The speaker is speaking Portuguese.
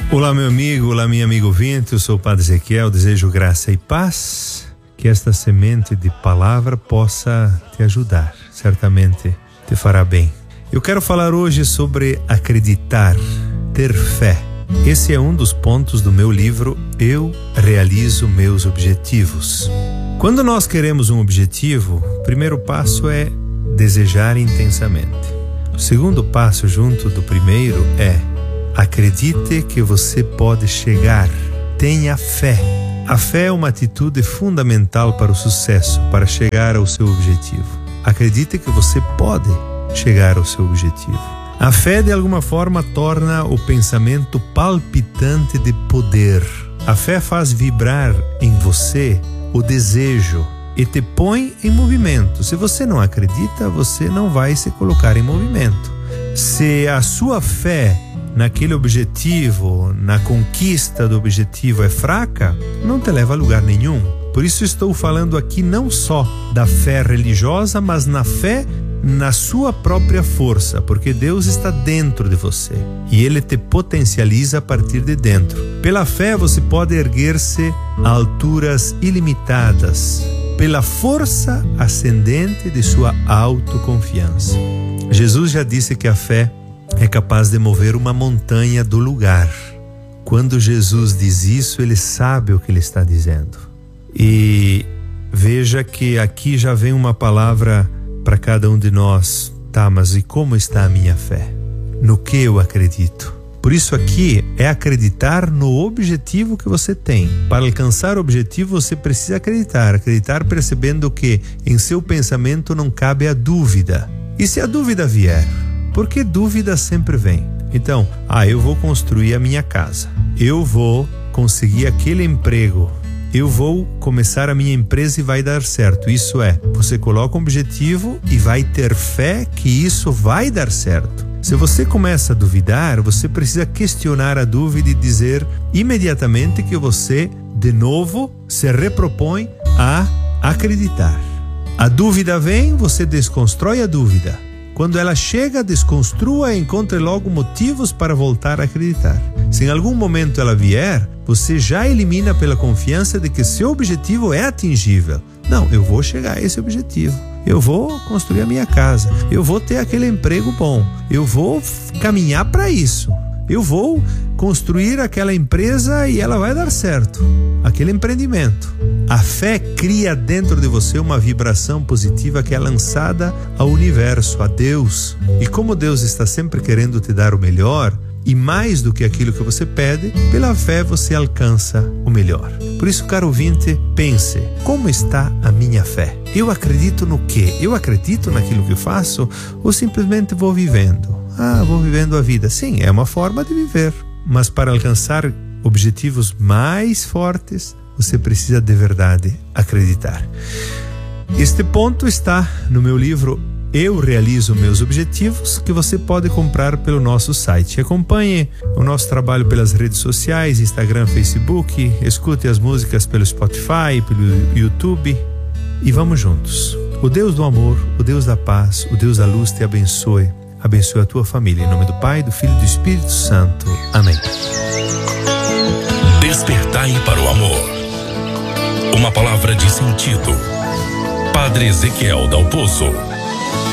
Olá, meu amigo, olá, minha amiga ouvinte, eu sou o Padre Ezequiel, desejo graça e paz, que esta semente de palavra possa te ajudar, certamente te fará bem. Eu quero falar hoje sobre acreditar, ter fé. Esse é um dos pontos do meu livro Eu Realizo Meus Objetivos. Quando nós queremos um objetivo, o primeiro passo é desejar intensamente. O segundo passo, junto do primeiro, é acredite que você pode chegar. Tenha fé. A fé é uma atitude fundamental para o sucesso, para chegar ao seu objetivo. Acredite que você pode chegar ao seu objetivo. A fé, de alguma forma, torna o pensamento palpitante de poder. A fé faz vibrar em você o desejo e te põe em movimento. Se você não acredita, você não vai se colocar em movimento. Se a sua fé naquele objetivo, na conquista do objetivo é fraca, não te leva a lugar nenhum. Por isso estou falando aqui não só da fé religiosa, mas na fé na sua própria força, porque Deus está dentro de você e Ele te potencializa a partir de dentro. Pela fé você pode erguer-se a alturas ilimitadas, pela força ascendente de sua autoconfiança. Jesus já disse que a fé é capaz de mover uma montanha do lugar. Quando Jesus diz isso, Ele sabe o que Ele está dizendo. E veja que aqui já vem uma palavra para cada um de nós. Tá, mas e como está a minha fé? No que eu acredito? Por isso aqui é acreditar no objetivo que você tem. Para alcançar o objetivo você precisa acreditar. Acreditar percebendo que em seu pensamento não cabe a dúvida. E se a dúvida vier? Porque dúvida sempre vem. Então, eu vou construir a minha casa. Eu vou conseguir aquele emprego. Eu vou começar a minha empresa e vai dar certo. Isso é, você coloca um objetivo e vai ter fé que isso vai dar certo. Se você começa a duvidar, você precisa questionar a dúvida e dizer imediatamente que você, de novo, se repropõe a acreditar. A dúvida vem, você desconstrói a dúvida. Quando ela chega, desconstrua e encontre logo motivos para voltar a acreditar. Se em algum momento ela vier, você já elimina pela confiança de que seu objetivo é atingível. Não, eu vou chegar a esse objetivo. Eu vou construir a minha casa. Eu vou ter aquele emprego bom. Eu vou caminhar para isso. Eu vou construir aquela empresa e ela vai dar certo. Aquele empreendimento. A fé cria dentro de você uma vibração positiva que é lançada ao universo, a Deus. E como Deus está sempre querendo te dar o melhor, e mais do que aquilo que você pede, pela fé você alcança o melhor. Por isso, caro ouvinte, pense, como está a minha fé? Eu acredito no quê? Eu acredito naquilo que faço ou simplesmente vou vivendo? Vou vivendo a vida. Sim, é uma forma de viver. Mas para alcançar objetivos mais fortes, você precisa de verdade acreditar. Este ponto está no meu livro Eu Realizo Meus Objetivos, que você pode comprar pelo nosso site. Acompanhe o nosso trabalho pelas redes sociais, Instagram, Facebook, escute as músicas pelo Spotify, pelo YouTube e vamos juntos. O Deus do amor, o Deus da paz, o Deus da luz te abençoe. Abençoe a tua família. Em nome do Pai, do Filho e do Espírito Santo. Amém. Despertai para o amor. Uma palavra de sentido. Padre Ezequiel Dalpozo.